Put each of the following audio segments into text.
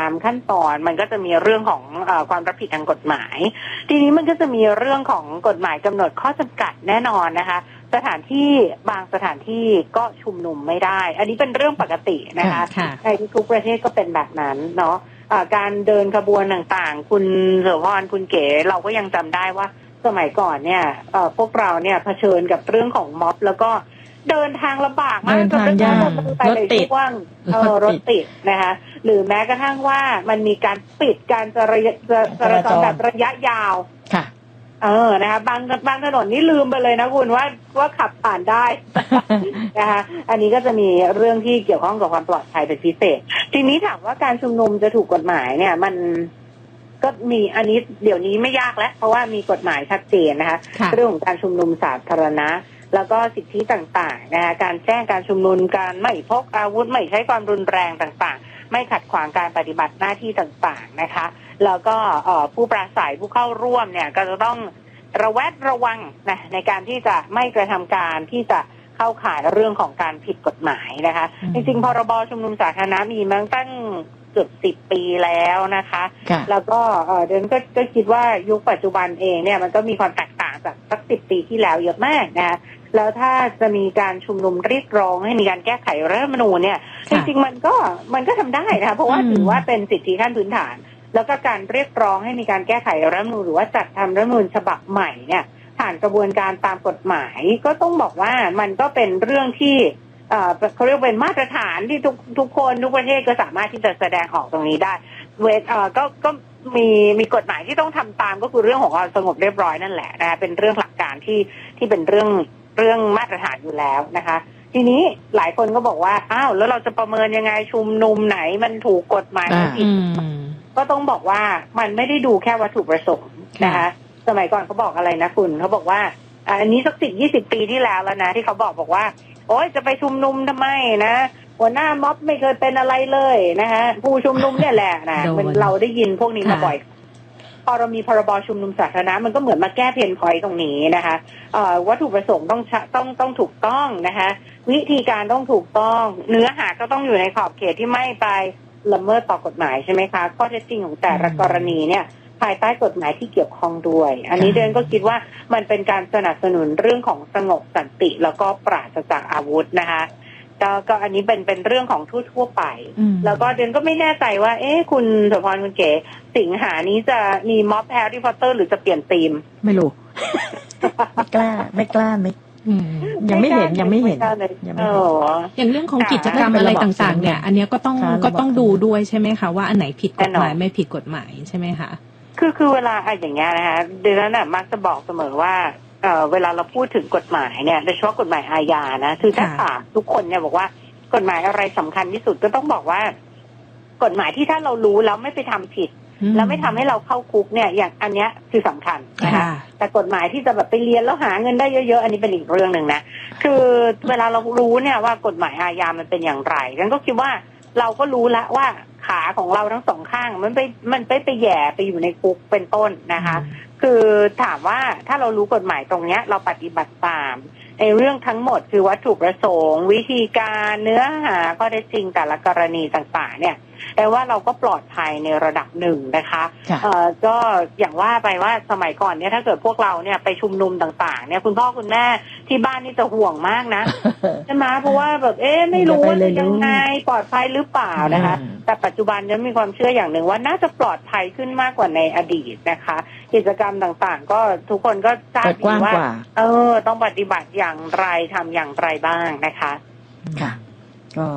ามขั้นตอนมันก็จะมีเรื่องของความรับผิดทางกฎหมายทีนี้มันก็จะมีเรื่องของกฎหมายกำหนดข้อจำกัดแน่นอนนะคะสถานที่บางสถานที่ก็ชุมนุมไม่ได้อันนี้เป็นเรื่องปกตินะคะในทุกประเทศก็เป็นแบบนั้นเนาะการเดินขบวนต่างๆคุณเสรพรคุณเก๋เราก็ยังจำได้ว่าสมัยก่อนเนี่ยพวกเราเนี่ยเผชิญกับเรื่องของม็อบแล้วก็เดินทางลำบากมากจนกระทั่งรถติดรถติดนะคะหรือแม้กระทั่งว่ามันมีการปิดการจราจรแบบระยะยาวค่ะนะคะบางถนนนี่ลืมไปเลยนะคุณว่าขับผ่านได้นะคะอันนี้ก็จะมีเรื่องที่เกี่ยวข้องกับความปลอดภัยเป็นพิเศษทีนี้ถามว่าการชุมนุมจะถูกกฎหมายเนี่ยมันก็มีอันนี้เดี๋ยวนี้ไม่ยากแล้วเพราะว่ามีกฎหมายชัดเจนนะคะเรื่องของการชุมนุมสาธารณะแล้วก็สิทธิต่างๆนะคะการแจ้งการชุมนุมการไม่พกอาวุธไม่ใช้ความรุนแรงต่างๆไม่ขัดขวางการปฏิบัติหน้าที่ต่างๆนะคะแล้วก็ผู้ปราศัยผู้เข้าร่วมเนี่ยก็จะต้องระแวดระวังนะในการที่จะไม่กระทำการที่จะเข้าข่ายเรื่องของการผิดกฎหมายนะคะจริงๆพรบชุมนุมสาธารณะมีมาตั้งเกือบ10 ปีแล้วนะคะแล้วก็เดินก็คิดว่ายุคปัจจุบันเองเนี่ยมันก็มีความแตกต่างจากสัก10 ปีที่แล้วเยอะมากนะคะแล้วถ้าจะมีการชุมนุมเรียกร้องให้มีการแก้ไขรัฐธรรมนูญเนี่ยจริงๆมันก็ทำได้นะคะเพราะว่าถือว่าเป็นสิทธิขั้นพื้นฐานแล้วก็การเรียกร้องให้มีการแก้ไขรัฐธรรมนูญหรือว่าจัดทำรัฐธรรมนูญฉบับใหม่เนี่ยผ่านกระบวนการตามกฎหมายก็ต้องบอกว่ามันก็เป็นเรื่องที่เขาเรียกเป็นมาตรฐานที่ทุกคนทุกประเทศก็สามารถที่จะแสดงออกตรงนี้ได้ก็มีกฎหมายที่ต้องทำตามก็คือเรื่องของความสงบเรียบร้อยนั่นแหละนะคะเป็นเรื่องหลักการที่เป็นเรื่องมาตรฐานอยู่แล้วนะคะทีนี้หลายคนก็บอกว่าอ้าวแล้วเราจะประเมินยังไงชุมนุมไหนมันถูกกฎหมายผิดก็ต้องบอกว่ามันไม่ได้ดูแค่วัตถุประสงค์นะคะสมัยก่อนเขาบอกอะไรนะคุณเขาบอกว่าอันนี้สัก10-20 ปีที่แล้วนะที่เขาบอกว่าโอ๊ยจะไปชุมนุมทำไมนะหัวหน้าม็อบไม่เคยเป็นอะไรเลยนะคะผู้ชุมนุมเนี่ยแหละนะเราได้ยินพวกนี้มาบ่อยพอเรามีพรบชุมนุมสาธารณะมันก็เหมือนมาแก้เพนพอยต์ตรงนี้นะคะวัตถุประสงค์ต้องถูกต้องนะคะวิธีการต้องถูกต้องเนื้อหาก็ต้องอยู่ในขอบเขตที่ไม่ไปละเมิดต่อกฎหมายใช่ไหมคะข้อเท็จจริงของแต่ละกรณีเนี่ยภายใต้กฎหมายที่เกี่ยวข้องด้วยอันนี้เดนก็คิดว่ามันเป็นการสนับสนุนเรื่องของสงบสันติแล้วก็ปราศจากอาวุธนะคะก็อันนี้เป็นเรื่องของทั่วไปแล้วก็เดนก็ไม่แน่ใจว่าคุณเสรพรคุณเก๋สิงหานี้จะมีม็อบแฮร์รี่พอตเตอร์หรือจะเปลี่ยนธีมไม่รู้ ไม่กล้ายังไม่เห็นอย่างเรื่องของกิจกรรมอะไรต่างๆเนี่ยอันนี้ก็ต้องดูด้วยใช่ไหมคะว่าอันไหนผิดกฎหมายไม่ผิดกฎหมายใช่ไหมคะคือเวลาอย่างเงี้ยนะคะเดือนนั้นมักจะบอกเสมอว่าเวลาเราพูดถึงกฎหมายเนี่ยโดยเฉพาะกฎหมายอาญานะคือถ้าถามทุกคนเนี่ยบอกว่ากฎหมายอะไรสำคัญที่สุดก็ต้องบอกว่ากฎหมายที่ถ้าเรารู้แล้วไม่ไปทำผิดแล้วไม่ทำให้เราเข้าคุกเนี่ยอย่างอันเนี้ยคือสำคัญนะคะแต่กฎหมายที่จะแบบไปเรียนแล้วหาเงินได้เยอะๆอันนี้เป็นอีกเรื่องนึงนะคือเวลาเรารู้เนี่ยว่ากฎหมายอาญามันเป็นอย่างไรฉันก็คิดว่าเราก็รู้แล้วว่าขาของเราทั้งสองข้างมันไปแย่ไปอยู่ในคุกเป็นต้นนะคะคือถามว่าถ้าเรารู้กฎหมายตรงเนี้ยเราปฏิบัติตามในเรื่องทั้งหมดคือวัตถุประสงค์วิธีการเนื้อหาข้อเท็จจริงแต่ละกรณีต่างๆเนี่ยแต่ว่าเราก็ปลอดภัยในระดับหนึ่งนะคะก็อย่างว่าไปว่าสมัยก่อนเนี่ยถ้าเกิดพวกเราเนี่ยไปชุมนุมต่างๆเนี่ยคุณพ่อคุณแม่ที่บ้านนี่จะห่วงมากนะใช่ไหมเพราะว่าแบบไม่รู้ว่าจะยังไงปลอดภัยหรือเปล่านะคะแต่ปัจจุบันจะมีความเชื่ออย่างหนึ่งว่าน่าจะปลอดภัยขึ้นมากกว่าในอดีตนะคะกิจกรรมต่างๆก็ทุกคนก็ทราบดีว่าต้องปฏิบัติอย่างไรทำอย่างไรบ้างนะคะค่ะก็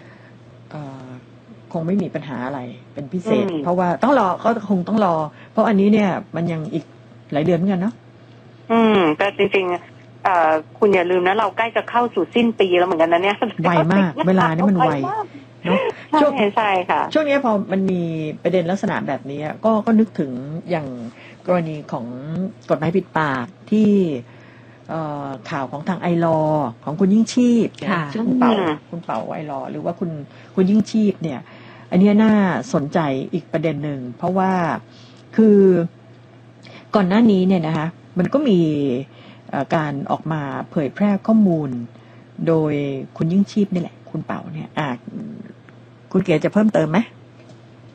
คงไม่มีปัญหาอะไรเป็นพิเศษเพราะว่าต้องรอก็คงต้องรอเพราะอันนี้เนี่ยมันยังอีกหลายเดือนเหมือนกันเนาะแต่จริงๆคุณอย่าลืมนะเราใกล้จะเข้าสู่สิ้นปีแล้วเหมือนกันนะเนี่ยไวมากเวลานี่มันไวเนาะใช่ค่ะช่วงนี้พอมันมีประเด็นลักษณะแบบนี้ก็นึกถึงอย่างกรณีของกฎหมายปิดปากที่ข่าวของทางไอลอของคุณยิ่งชีพซึ่งคุณเป่าไอลอหรือว่าคุณยิ่งชีพเนี่ยอันนี้น่าสนใจอีกประเด็นหนึ่งเพราะว่าคือก่อนหน้านี้เนี่ยนะคะมันก็มีการออกมาเผยแพร่ข้อมูลโดยคุณยิ่งชีพนี่แหละคุณเป่าเนี่ยคุณเก๋จะเพิ่มเติมไหม